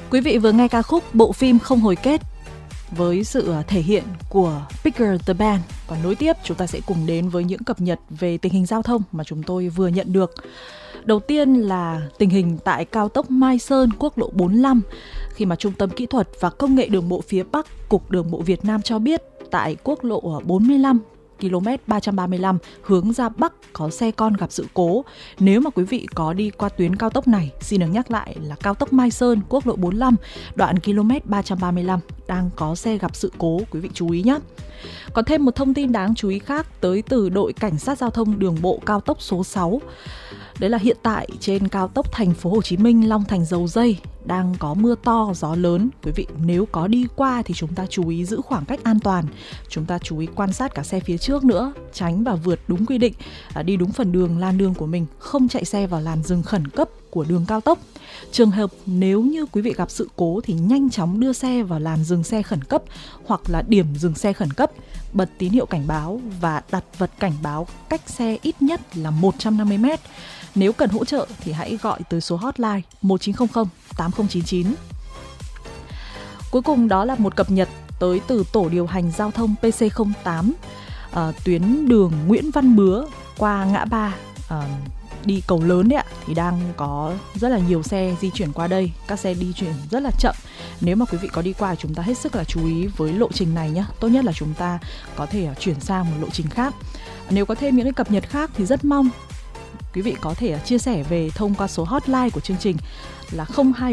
Quý vị vừa nghe ca khúc Bộ phim không hồi kết với sự thể hiện của Bigger the Band. Còn nối tiếp chúng ta sẽ cùng đến với những cập nhật về tình hình giao thông mà chúng tôi vừa nhận được. Đầu tiên là tình hình tại cao tốc Mai Sơn, quốc lộ 45, khi mà Trung tâm Kỹ thuật và Công nghệ Đường bộ phía Bắc, Cục Đường bộ Việt Nam cho biết tại quốc lộ 45, km 335 hướng ra Bắc có xe con gặp sự cố. Nếu mà quý vị có đi qua tuyến cao tốc này, xin được nhắc lại là cao tốc Mai Sơn, quốc lộ 45, đoạn km 335 đang có xe gặp sự cố, quý vị chú ý nhé. Còn thêm một thông tin đáng chú ý khác tới từ đội Cảnh sát Giao thông Đường bộ cao tốc số 6. Đấy là hiện tại trên cao tốc Thành phố Hồ Chí Minh Long Thành Dầu Dây đang có mưa to, gió lớn. Quý vị nếu có đi qua thì chúng ta chú ý giữ khoảng cách an toàn. Chúng ta chú ý quan sát cả xe phía trước nữa, tránh và vượt đúng quy định, đi đúng phần đường, làn đường của mình, không chạy xe vào làn dừng khẩn cấp của đường cao tốc. Trường hợp nếu như quý vị gặp sự cố thì nhanh chóng đưa xe vào làn dừng xe khẩn cấp hoặc là điểm dừng xe khẩn cấp, bật tín hiệu cảnh báo và đặt vật cảnh báo cách xe ít nhất là 150m. Nếu cần hỗ trợ thì hãy gọi tới số hotline 1900 8099. Cuối cùng đó là một cập nhật tới từ Tổ điều hành giao thông PC08, tuyến đường Nguyễn Văn Bứa qua ngã ba đi cầu lớn đấy ạ, thì đang có rất là nhiều xe di chuyển qua đây. Các xe di chuyển rất là chậm. Nếu mà quý vị có đi qua chúng ta hết sức là chú ý với lộ trình này nhé. Tốt nhất là chúng ta có thể chuyển sang một lộ trình khác. Nếu có thêm những cái cập nhật khác thì rất mong quý vị có thể chia sẻ về thông qua số hotline của chương trình là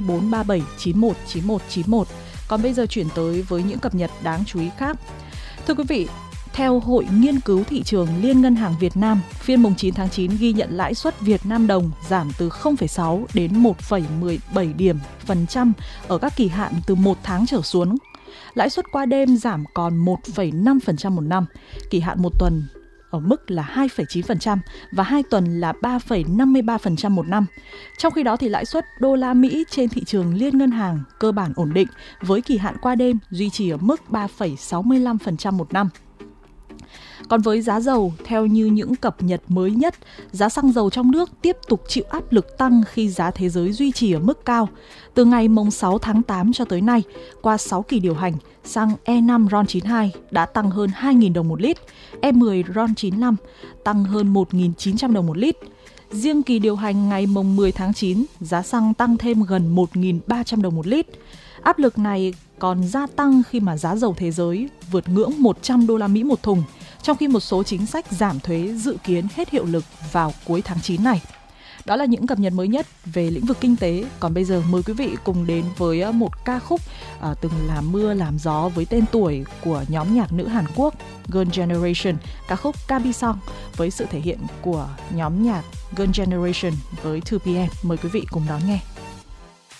02437919191. Còn bây giờ chuyển tới với những cập nhật đáng chú ý khác. Thưa quý vị, theo Hội Nghiên cứu Thị trường Liên ngân hàng Việt Nam, phiên mùng 9 tháng 9 ghi nhận lãi suất Việt Nam đồng giảm từ 0,6 đến 1,17 điểm phần trăm ở các kỳ hạn từ 1 tháng trở xuống. Lãi suất qua đêm giảm còn 1,5% một năm, kỳ hạn một tuần ở mức là 2,9% và 2 tuần là 3,53% một năm. Trong khi đó thì lãi suất đô la Mỹ trên thị trường liên ngân hàng cơ bản ổn định với kỳ hạn qua đêm duy trì ở mức 3,65% một năm. Còn với giá dầu, theo như những cập nhật mới nhất, giá xăng dầu trong nước tiếp tục chịu áp lực tăng khi giá thế giới duy trì ở mức cao. Từ ngày mùng 6 tháng 8 cho tới nay, qua 6 kỳ điều hành, xăng E5 RON92 đã tăng hơn 2.000 đồng một lít, E10 RON95 tăng hơn 1.900 đồng một lít. Riêng kỳ điều hành ngày mùng 10 tháng 9, giá xăng tăng thêm gần 1.300 đồng một lít. Áp lực này còn gia tăng khi mà giá dầu thế giới vượt ngưỡng 100 đô la Mỹ một thùng, trong khi một số chính sách giảm thuế dự kiến hết hiệu lực vào cuối tháng 9 này. Đó là những cập nhật mới nhất về lĩnh vực kinh tế. Còn bây giờ mời quý vị cùng đến với một ca khúc từng làm mưa làm gió với tên tuổi của nhóm nhạc nữ Hàn Quốc Girl Generation, ca khúc Kabi Song với sự thể hiện của nhóm nhạc Girl Generation với 2PM. Mời quý vị cùng đón nghe.